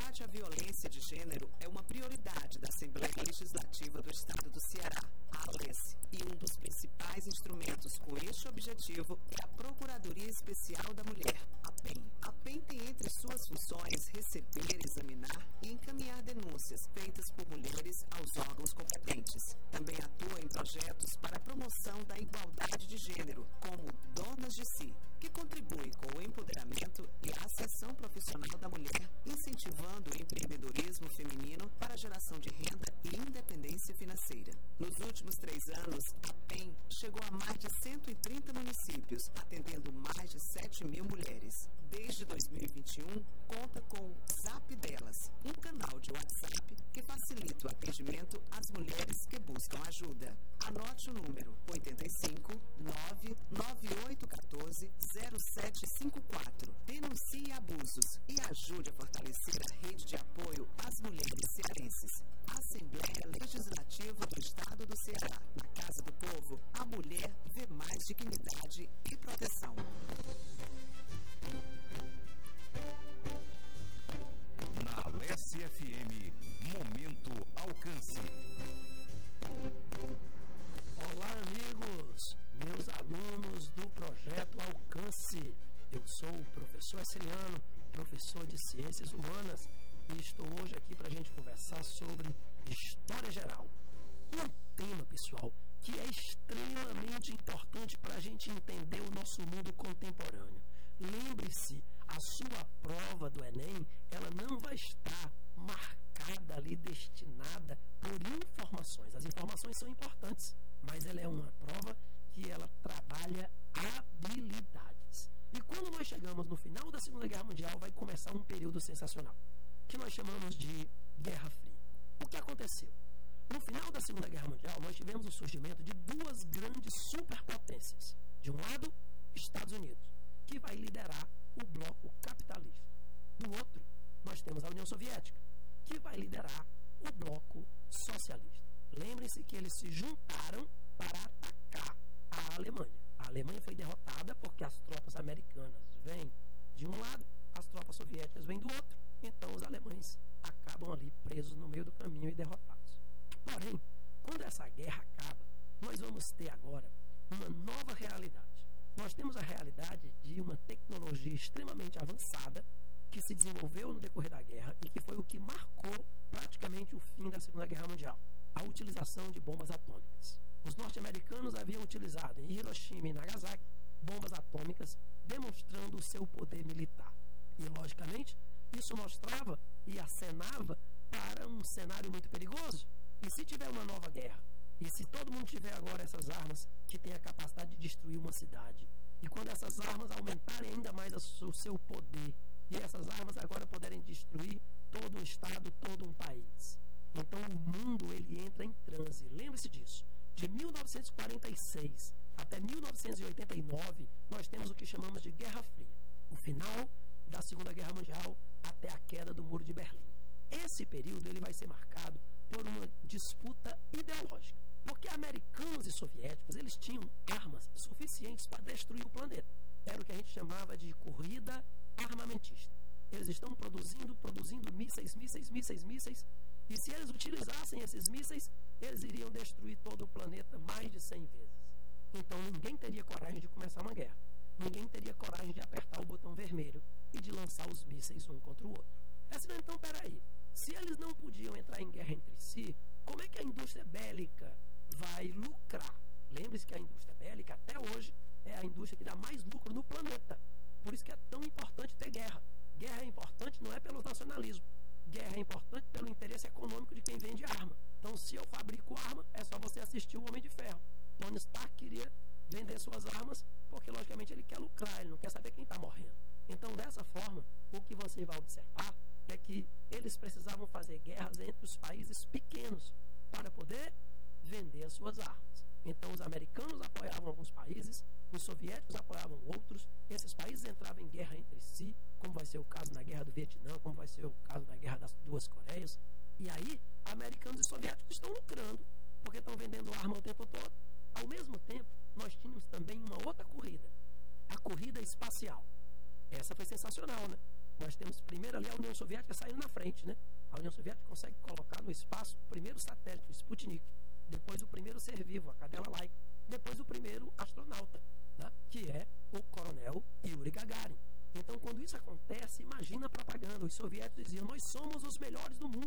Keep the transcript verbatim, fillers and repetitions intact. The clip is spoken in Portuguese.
combate à violência de gênero é uma prioridade da Assembleia Legislativa do Estado do Ceará, a ALECE, e um dos principais instrumentos com este objetivo é a Procuradoria Especial da Mulher, a PEM. A PEM tem entre suas funções receber, examinar e encaminhar denúncias feitas por mulheres aos órgãos competentes. Também atua em projetos para a promoção da igualdade de gênero, como Donas de Si, que contribui com o empoderamento e a ascensão profissional da mulher, incentivando o empreendedorismo feminino para a geração de renda e independência financeira. Nos últimos três anos, a PEM chegou a mais de cento e trinta municípios, atendendo mais de sete mil mulheres. Desde dois mil e vinte e um, conta com o Zap Delas, um canal de WhatsApp que facilita o atendimento às mulheres que buscam ajuda. Anote o número oito cinco, nove nove oito um quatro, zero sete cinco quatro. Denuncie abusos e ajude a fortalecer a rede de apoio às mulheres cearenses. Assembleia Legislativa do Estado do Ceará. Na Casa do Povo, a mulher vê mais dignidade e proteção. Na ALECE F M, Momento Alcance. Olá, amigos, meus alunos do Projeto Alcance. Eu sou o professor Aceliano, professor de Ciências Humanas, e estou hoje aqui para a gente conversar sobre História Geral. Um tema, pessoal, que é extremamente importante para a gente entender o nosso mundo contemporâneo. Lembre-se, a sua prova do Enem, ela não vai estar marcada ali, destinada por informações. As informações são importantes, mas ela é uma prova que ela trabalha habilidades. E quando nós chegamos no final da Segunda Guerra Mundial, vai começar um período sensacional, que nós chamamos de Guerra Fria. O que aconteceu? No final da Segunda Guerra Mundial, nós tivemos o surgimento de duas grandes superpotências. De um lado, Estados Unidos, que vai liderar o bloco capitalista. Do outro, nós temos a União Soviética, que vai liderar o bloco socialista. Lembrem-se que eles se juntaram para atacar a Alemanha. A Alemanha foi derrotada porque as tropas americanas vêm de um lado, as tropas soviéticas vêm do outro, então os alemães acabam ali presos no meio do caminho e derrotados. Porém, quando essa guerra acaba, nós vamos ter agora uma nova realidade. Nós temos a realidade de uma tecnologia extremamente avançada que se desenvolveu no decorrer da guerra e que foi o que marcou praticamente o fim da Segunda Guerra Mundial, a utilização de bombas atômicas. Os norte-americanos haviam utilizado em Hiroshima e Nagasaki bombas atômicas, demonstrando o seu poder militar. E, logicamente, isso mostrava e acenava para um cenário muito perigoso. E se tiver uma nova guerra, e se todo mundo tiver agora essas armas que têm a capacidade de destruir uma cidade, e quando essas armas aumentarem ainda mais o seu poder, e essas armas agora puderem destruir todo um estado, todo um país, então o mundo ele entra em transe. Lembre-se disso. De mil novecentos e quarenta e seis até mil novecentos e oitenta e nove, nós temos o que chamamos de Guerra Fria, o final da Segunda Guerra Mundial até a queda do Muro de Berlim. Esse período ele vai ser marcado por uma disputa ideológica, porque americanos e soviéticos eles tinham armas suficientes para destruir o planeta. Era o que a gente chamava de corrida armamentista. Eles estão produzindo, produzindo mísseis, mísseis, mísseis, mísseis, e se eles utilizassem esses mísseis, eles iriam destruir todo o planeta mais de cem vezes. Então ninguém teria coragem de começar uma guerra. Ninguém teria coragem de apertar o botão vermelho e de lançar os mísseis um contra o outro. Assim, então, peraí. Se eles não podiam entrar em guerra entre si, como é que a indústria bélica vai lucrar? Lembre-se que a indústria bélica, até hoje, é a indústria que dá mais lucro no planeta. Por isso que é tão importante ter guerra. Guerra é importante não é pelo nacionalismo. Guerra é importante pelo interesse econômico de quem vende arma. Então, se eu fabrico arma, é só você assistir o Homem de Ferro. Tony Stark queria vender suas armas porque, logicamente, ele quer lucrar, ele não quer saber quem está morrendo. Então, dessa forma, o que você vai observar é que eles precisavam fazer guerras entre os países pequenos para poder vender as suas armas. Então, os americanos apoiavam alguns países, os soviéticos apoiavam outros, esses países entravam em guerra entre si, como vai ser o caso na Guerra do Vietnã, como vai ser o caso na Guerra das Duas Coreias. E aí, americanos e soviéticos estão lucrando, porque estão vendendo arma o tempo todo. Ao mesmo tempo, nós tínhamos também uma outra corrida, a corrida espacial. Essa foi sensacional, né? nós temos primeiro ali a União Soviética saindo na frente, né? A União Soviética consegue colocar no espaço o primeiro satélite, o Sputnik, depois o primeiro ser vivo, a cadela laica, depois o primeiro astronauta, né? Que é o coronel Yuri Gagarin. Então, quando isso acontece, imagina a propaganda. Os soviéticos diziam, nós somos os melhores do mundo.